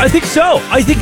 I think so. I think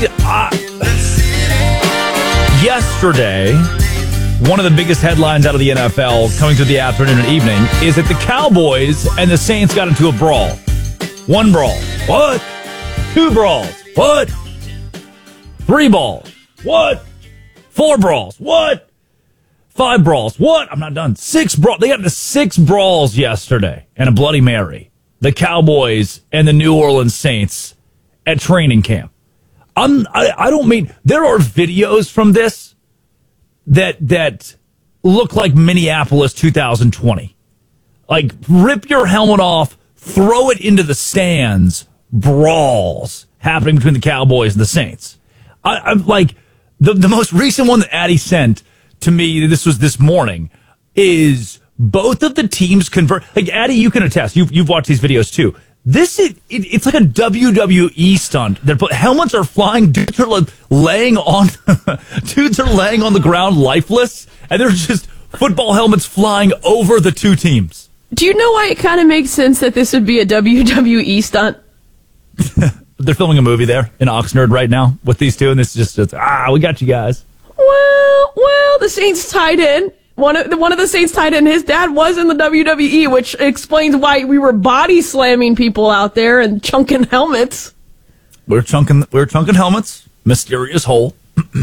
yesterday, one of the biggest headlines out of the NFL coming through the afternoon and evening is that the Cowboys and the Saints got into a brawl. One brawl. What? Two brawls. What? Three balls. What? Four brawls. What? Five brawls. What? I'm not done. Six brawls. They got into six brawls yesterday and a Bloody Mary. The Cowboys and the New Orleans Saints at training camp. I don't mean, there are videos from this that look like Minneapolis 2020. Like, rip your helmet off, throw it into the stands, brawls happening between the Cowboys and the Saints. I'm like, the most recent one that Addie sent to me, this was this morning, is both of the teams convert. Like, Addie, you can attest. You've watched these videos too. It's like a WWE stunt. Their helmets are flying. Dudes are laying on the ground lifeless, and there's just football helmets flying over the two teams. Do you know why it kind of makes sense that this would be a WWE stunt? They're filming a movie there in Oxnard right now with these two, and this is just we got you guys. Well, the Saints tied in. One of the Saints tied in. His dad was in the WWE, which explains why we were body slamming people out there and chunking helmets. We're chunking helmets. Mysterious hole.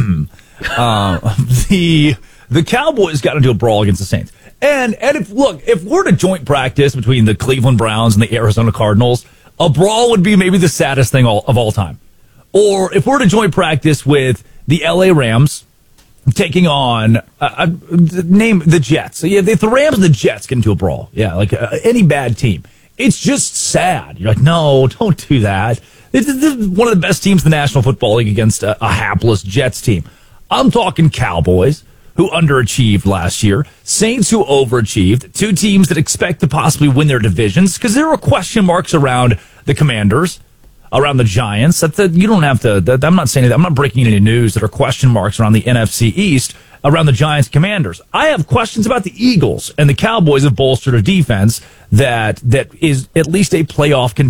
The Cowboys got into a brawl against the Saints. And if we're at a joint practice between the Cleveland Browns and the Arizona Cardinals, a brawl would be maybe the saddest thing of all time. Or if we're at a joint practice with the LA Rams taking on name the Jets. So yeah, if the Rams and the Jets get into a brawl, yeah, like any bad team, it's just sad. You're like, no, don't do that. This is one of the best teams in the National Football League against a hapless Jets team. I'm talking Cowboys, who underachieved last year, Saints, who overachieved, two teams that expect to possibly win their divisions, because there are question marks around the Commanders, around the Giants. You don't have to. I'm not saying that. I'm not breaking any news. That are question marks around the NFC East, around the Giants, Commanders. I have questions about the Eagles, and the Cowboys have bolstered a defense that is at least a playoff contender.